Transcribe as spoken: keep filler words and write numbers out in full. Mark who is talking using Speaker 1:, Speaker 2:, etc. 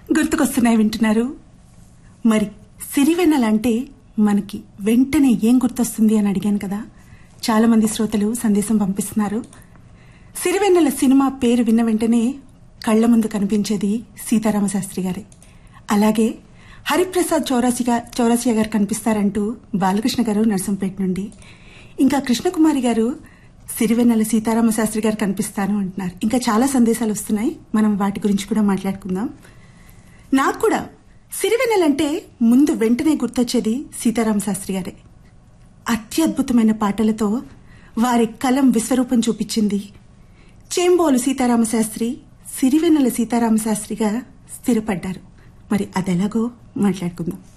Speaker 1: గుర్తుకొస్తున్నాయి వింటున్నారు. మరి సిరివెన్నెలంటే మనకి వెంటనే ఏం గుర్తొస్తుంది అని అడిగాను కదా. చాలా మంది శ్రోతలు సందేశం పంపిస్తున్నారు. సిరివెన్నెల సినిమా పేరు విన్న వెంటనే కళ్ల ముందు కనిపించేది సీతారామశాస్త్రి గారే. అలాగే హరిప్రసాద్ చౌరాసిగా చౌరాసియా గారు కనిపిస్తారంటూ బాలకృష్ణ గారు నర్సంపేట నుండి, ఇంకా కృష్ణకుమారి గారు సిరివెన్నెల సీతారామశాస్త్రి గారు కనిపిస్తాను అంటున్నారు. ఇంకా చాలా సందేశాలు వస్తున్నాయి, మనం వాటి గురించి కూడా మాట్లాడుకుందాం. నాకు కూడా సిరివెన్నెలంటే ముందు వెంటనే గుర్తొచ్చేది సీతారామశాస్త్రి గారే. అత్యద్భుతమైన పాటలతో వారి కలం విశ్వరూపం చూపించింది. చేంబోలు సీతారామశాస్త్రి సిరివెన్నెల సీతారామశాస్త్రిగా స్థిరపడ్డారు. మరి అదెలాగో మాట్లాడుకుందాం.